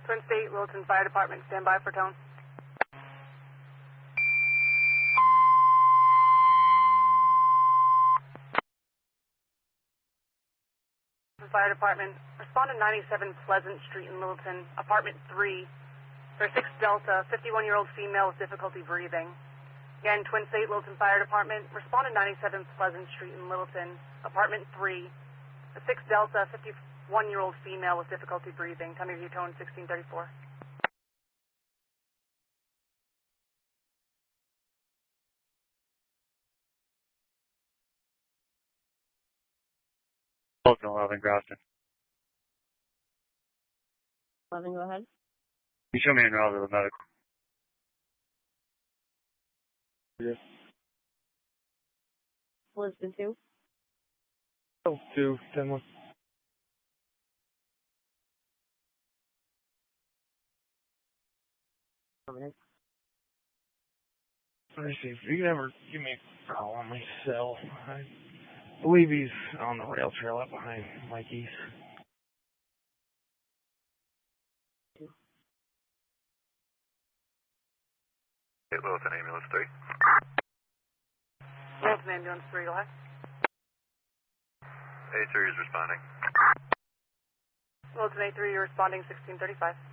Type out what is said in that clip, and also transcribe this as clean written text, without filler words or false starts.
Twin State, Littleton Fire Department, stand by for tone. Fire Department, respond to 97 Pleasant Street in Littleton, apartment 3. There's 6 Delta, 51-year-old female with difficulty breathing. Again, Twin State, Littleton Fire Department, respond to 97 Pleasant Street in Littleton, apartment 3. The 6 Delta, 51-year-old female with difficulty breathing. Tell me if you tone 1634. Littleton 11, Grafton. 11, go ahead. You show me en route to the medical. Yes. Lisbon 2. Oh, 2, 10 1. Permanent. Let me see if you can ever give me a call on my cell. I believe he's on the rail trail up behind Mikey's. Littleton Ambulance 3. Littleton Ambulance 3, go ahead. A3 is responding. Littleton A3, you're responding 1635.